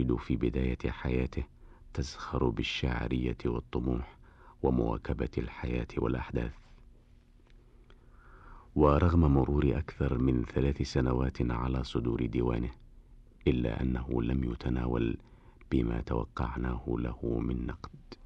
يجد في بداية حياته تزخر بالشاعرية والطموح ومواكبة الحياة والأحداث. ورغم مرور أكثر من 3 سنوات على صدور ديوانه، إلا أنه لم يتناول بما توقعناه له من نقد.